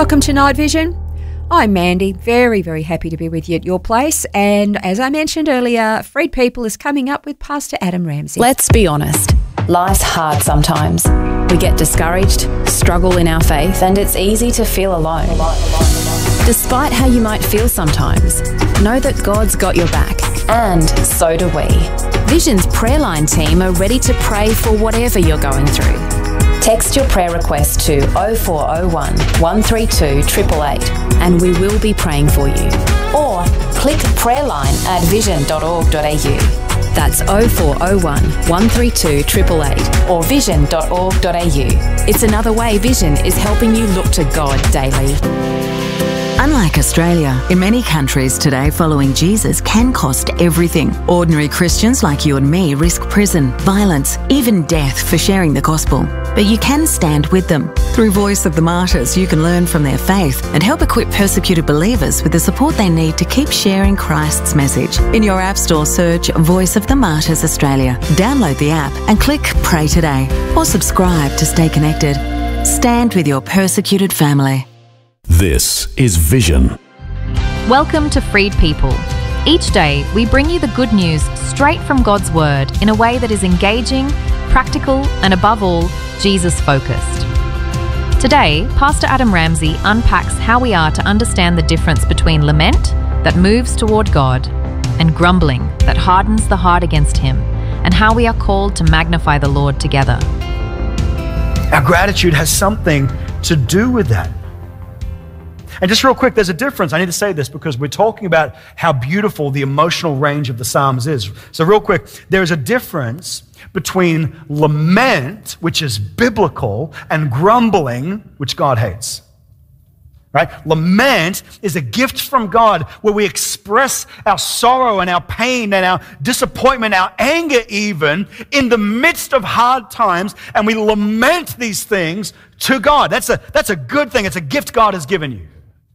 Welcome to Night Vision. I'm Mandy, very, very happy to be with you at your place. And as I mentioned earlier, Freed People is coming up with Pastor Adam Ramsey. Let's be honest. Life's hard sometimes. We get discouraged, struggle in our faith, and it's easy to feel alone. Despite how you might feel sometimes, know that God's got your back, and so do we. Vision's prayer line team are ready to pray for whatever you're going through. Text your prayer request to 0401 132 888 and we will be praying for you. Or click prayerline at vision.org.au. That's 0401 132 888 or vision.org.au. It's another way Vision is helping you look to God daily. Unlike Australia, in many countries today, following Jesus can cost everything. Ordinary Christians like you and me risk prison, violence, even death for sharing the gospel. But you can stand with them. Through Voice of the Martyrs, you can learn from their faith and help equip persecuted believers with the support they need to keep sharing Christ's message. In your App Store, search Voice of the Martyrs Australia. Download the app and click Pray Today or subscribe to stay connected. Stand with your persecuted family. This is Vision. Welcome to Freed People. Each day, we bring you the good news straight from God's Word in a way that is engaging, practical, and above all, Jesus-focused. Today, Pastor Adam Ramsey unpacks how we are to understand the difference between lament that moves toward God and grumbling that hardens the heart against Him, and how we are called to magnify the Lord together. Our gratitude has something to do with that. And just real quick, there's a difference. I need to say this because we're talking about how beautiful the emotional range of the Psalms is. So real quick, there's a difference between lament, which is biblical, and grumbling, which God hates. Right? Lament is a gift from God where we express our sorrow and our pain and our disappointment, our anger even, in the midst of hard times, and we lament these things to God. That's a good thing. It's a gift God has given you.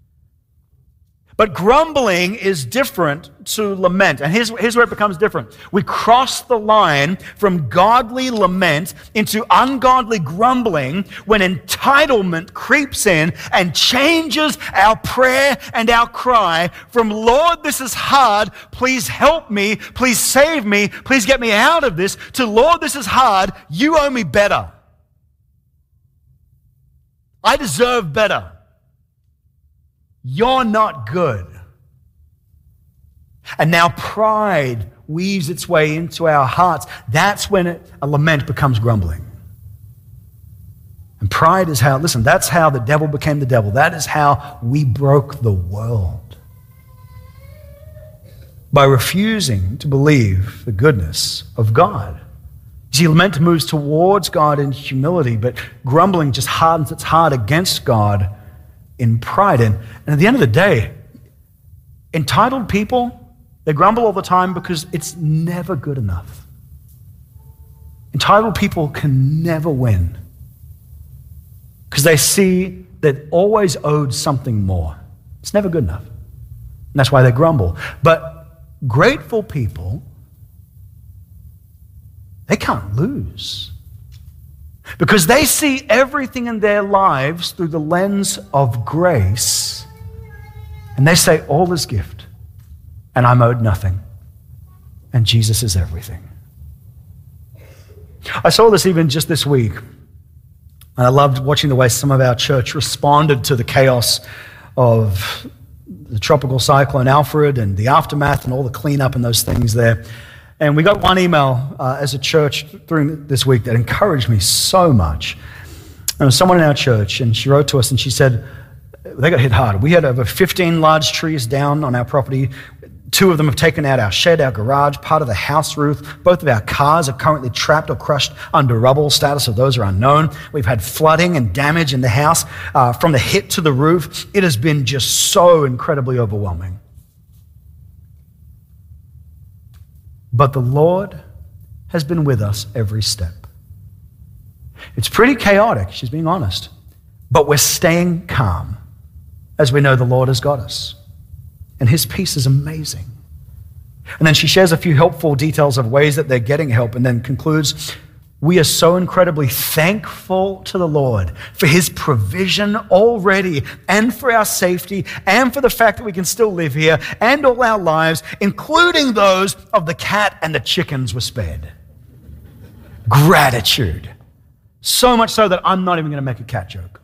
But grumbling is different to lament. And here's where it becomes different. We cross the line from godly lament into ungodly grumbling when entitlement creeps in and changes our prayer and our cry from, Lord, this is hard, please help me, please save me, please get me out of this, to, Lord, this is hard, you owe me better. I deserve better. You're not good. And now pride weaves its way into our hearts. That's when a lament becomes grumbling. And pride is how, listen, that's how the devil became the devil. That is how we broke the world. By refusing to believe the goodness of God. You see, lament moves towards God in humility, but grumbling just hardens its heart against God in pride. And at the end of the day, entitled people, they grumble all the time because it's never good enough. Entitled people can never win because they see they're always owed something more. It's never good enough. And that's why they grumble. But grateful people, they can't lose. Because they see everything in their lives through the lens of grace. And they say, all is gift, and I'm owed nothing. And Jesus is everything. I saw this even just this week. And I loved watching the way some of our church responded to the chaos of the tropical cyclone Alfred and the aftermath and all the cleanup and those things there. And we got one email as a church during this week that encouraged me so much. And it was someone in our church, and she wrote to us and she said, they got hit hard. We had over 15 large trees down on our property. 2 of them have taken out our shed, our garage, part of the house roof. Both of our cars are currently trapped or crushed under rubble. Status of those are unknown. We've had flooding and damage in the house from the hit to the roof. It has been just so incredibly overwhelming. But the Lord has been with us every step. It's pretty chaotic, she's being honest, but we're staying calm as we know the Lord has got us. And His peace is amazing. And then she shares a few helpful details of ways that they're getting help and then concludes, we are so incredibly thankful to the Lord for his provision already, and for our safety, and for the fact that we can still live here, and all our lives, including those of the cat and the chickens, were spared. Gratitude. So much so that I'm not even going to make a cat joke.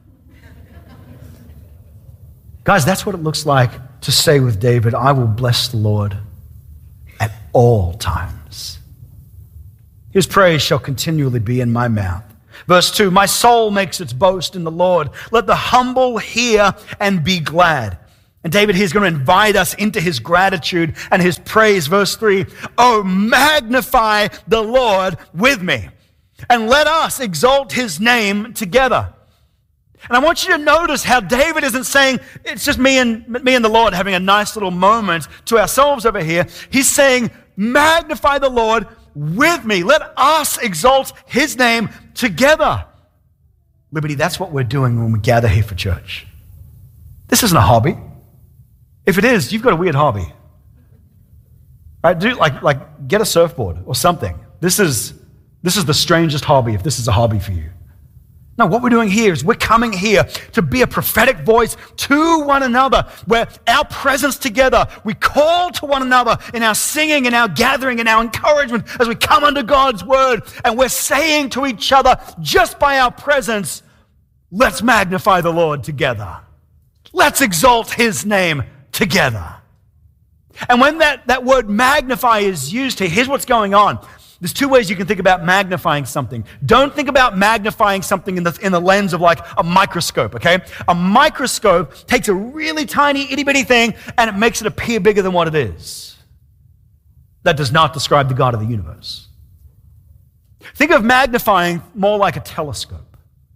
Guys, that's what it looks like to say with David, I will bless the Lord at all times. His praise shall continually be in my mouth. Verse 2, my soul makes its boast in the Lord. Let the humble hear and be glad. And David here is going to invite us into his gratitude and his praise. Verse 3, oh, magnify the Lord with me, and let us exalt his name together. And I want you to notice how David isn't saying, it's just me and the Lord having a nice little moment to ourselves over here. He's saying, magnify the Lord with me. Let us exalt his name together. Liberty, that's what we're doing when we gather here for church. This isn't a hobby. If it is, you've got a weird hobby. Right? Do like get a surfboard or something. This is the strangest hobby if this is a hobby for you. No, what we're doing here is we're coming here to be a prophetic voice to one another, where our presence together, we call to one another in our singing and our gathering and our encouragement as we come under God's word, and we're saying to each other, just by our presence, let's magnify the Lord together. Let's exalt his name together. And when that word magnify is used here, here's what's going on. There's two ways you can think about magnifying something. Don't think about magnifying something in the lens of like a microscope, okay? A microscope takes a really tiny itty-bitty thing and it makes it appear bigger than what it is. That does not describe the God of the universe. Think of magnifying more like a telescope.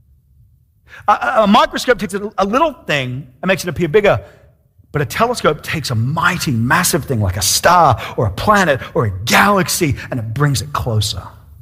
A microscope takes a little thing and makes it appear bigger. But a telescope takes a mighty, massive thing like a star or a planet or a galaxy, and it brings it closer.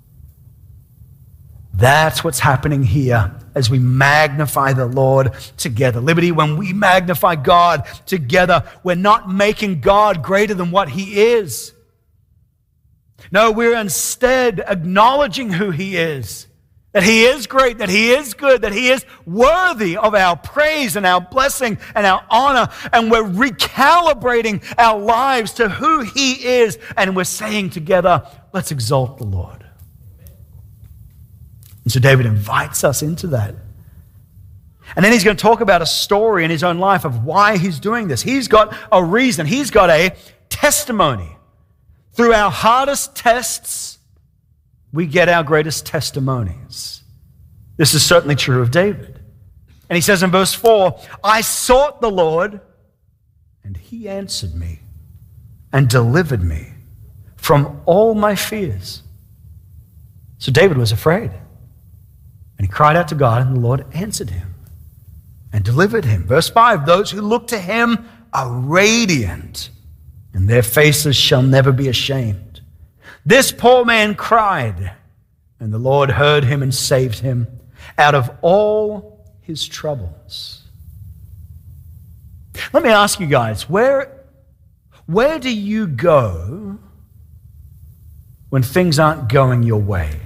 That's what's happening here as we magnify the Lord together. Liberty, when we magnify God together, we're not making God greater than what he is. No, we're instead acknowledging who he is. That he is great, that he is good, that he is worthy of our praise and our blessing and our honor. And we're recalibrating our lives to who he is. And we're saying together, let's exalt the Lord. And so David invites us into that. And then he's going to talk about a story in his own life of why he's doing this. He's got a reason. He's got a testimony. Through our hardest tests, we get our greatest testimonies. This is certainly true of David. And he says in verse 4, I sought the Lord, and he answered me and delivered me from all my fears. So David was afraid. And he cried out to God, and the Lord answered him and delivered him. Verse 5, those who look to him are radiant, and their faces shall never be ashamed. This poor man cried, and the Lord heard him and saved him out of all his troubles. Let me ask you guys, where do you go when things aren't going your way?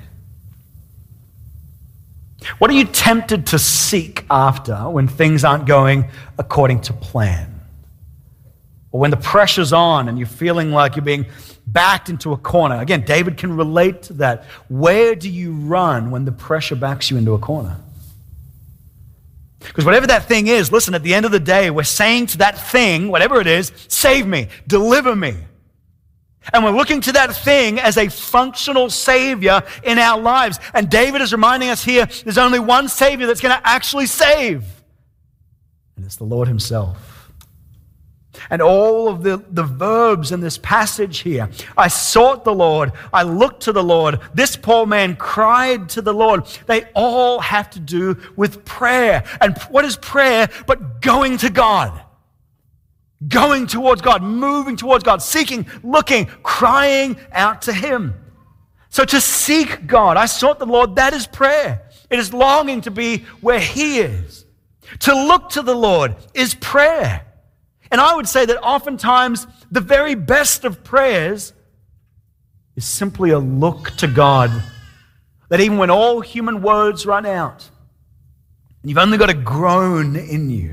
What are you tempted to seek after when things aren't going according to plan? Or when the pressure's on and you're feeling like you're being backed into a corner. Again, David can relate to that. Where do you run when the pressure backs you into a corner? Because whatever that thing is, listen, at the end of the day, we're saying to that thing, whatever it is, save me, deliver me. And we're looking to that thing as a functional savior in our lives. And David is reminding us here, there's only one savior that's going to actually save. And it's the Lord himself. And all of the verbs in this passage here, I sought the Lord, I looked to the Lord, this poor man cried to the Lord. They all have to do with prayer. And what is prayer but going to God? Going towards God, moving towards God, seeking, looking, crying out to him. So to seek God, I sought the Lord, that is prayer. It is longing to be where he is. To look to the Lord is prayer. And I would say that oftentimes the very best of prayers is simply a look to God that even when all human words run out, and you've only got a groan in you,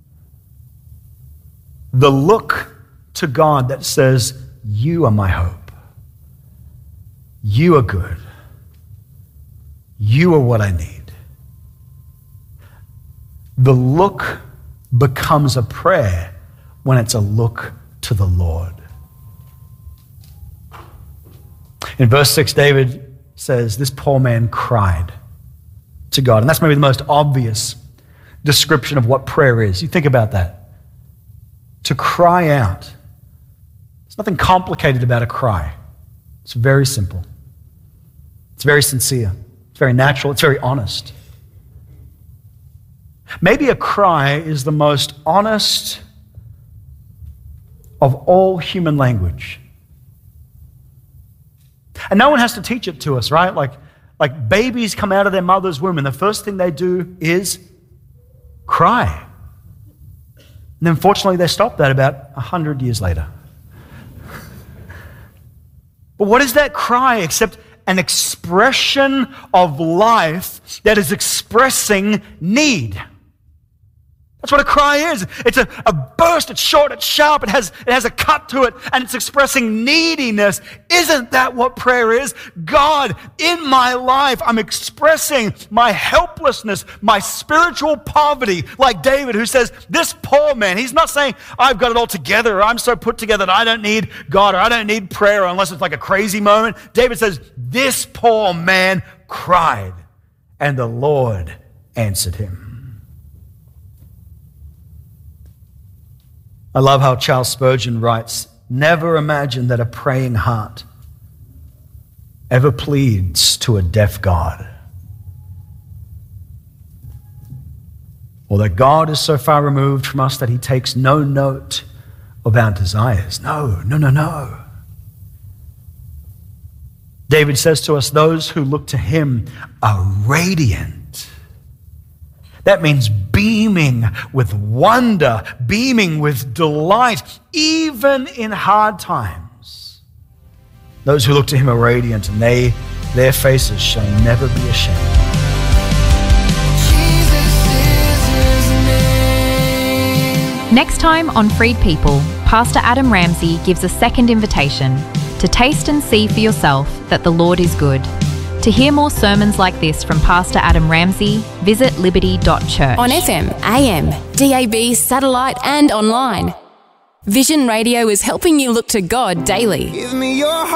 the look to God that says, you are my hope. You are good. You are what I need. The look becomes a prayer when it's a look to the Lord. In verse 6, David says, this poor man cried to God. And that's maybe the most obvious description of what prayer is. You think about that. To cry out. There's nothing complicated about a cry. It's very simple. It's very sincere. It's very natural. It's very honest. Maybe a cry is the most honest of all human language. And no one has to teach it to us, right? Like babies come out of their mother's womb and the first thing they do is cry. And then fortunately they stop that about 100 years later. But what is that cry except an expression of life that is expressing need? That's what a cry is. It's a burst, it's short, it's sharp, it has a cut to it, and it's expressing neediness. Isn't that what prayer is? God, in my life, I'm expressing my helplessness, my spiritual poverty, like David who says, this poor man, he's not saying, I've got it all together, or I'm so put together that I don't need God, or I don't need prayer, unless it's like a crazy moment. David says, this poor man cried, and the Lord answered him. I love how Charles Spurgeon writes, never imagine that a praying heart ever pleads to a deaf God, or that God is so far removed from us that he takes no note of our desires. No. David says to us, those who look to him are radiant. That means beaming with wonder, beaming with delight, even in hard times. Those who look to him are radiant, and their faces shall never be ashamed. Next time on Freed People, Pastor Adam Ramsey gives a second invitation to taste and see for yourself that the Lord is good. To hear more sermons like this from Pastor Adam Ramsey, visit liberty.church. On FM, AM, DAB, satellite and online. Vision Radio is helping you look to God daily. Give me your